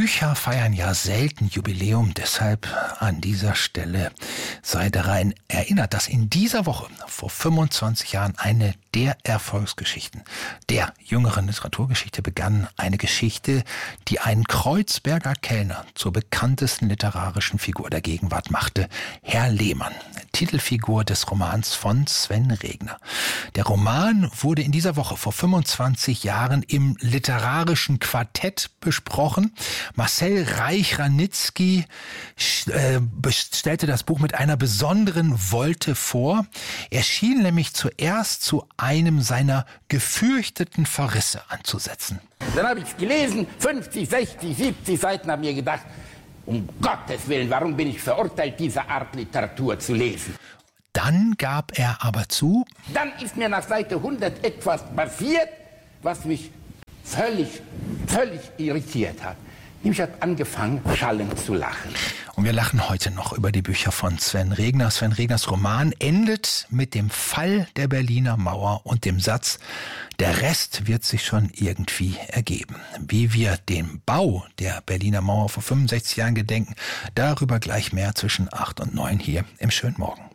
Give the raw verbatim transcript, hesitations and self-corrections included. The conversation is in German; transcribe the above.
Bücher feiern ja selten Jubiläum, deshalb an dieser Stelle sei daran erinnert, dass in dieser Woche vor fünfundzwanzig Jahren eine der Erfolgsgeschichten der jüngeren Literaturgeschichte begann. Eine Geschichte, die einen Kreuzberger Kellner zur bekanntesten literarischen Figur der Gegenwart machte, Herr Lehmann, Titelfigur des Romans von Sven Regner. Der Roman wurde in dieser Woche vor fünfundzwanzig Jahren im literarischen Quartett besprochen. Marcel Reich-Ranitzky äh, stellte das Buch mit einer besonderen Wolte vor. Er schien nämlich zuerst zu einem seiner gefürchteten Verrisse anzusetzen. Dann habe ich gelesen, fünfzig, sechzig, siebzig Seiten, habe mir gedacht, um Gottes Willen, warum bin ich verurteilt, diese Art Literatur zu lesen? Dann gab er aber zu. Dann ist mir nach Seite hundert etwas passiert, was mich völlig, völlig irritiert hat. Ich habe angefangen, schallend zu lachen. Und wir lachen heute noch über die Bücher von Sven Regner. Sven Regners Roman endet mit dem Fall der Berliner Mauer und dem Satz, der Rest wird sich schon irgendwie ergeben. Wie wir dem Bau der Berliner Mauer vor fünfundsechzig Jahren gedenken, darüber gleich mehr zwischen acht und neun hier im Schönen Morgen.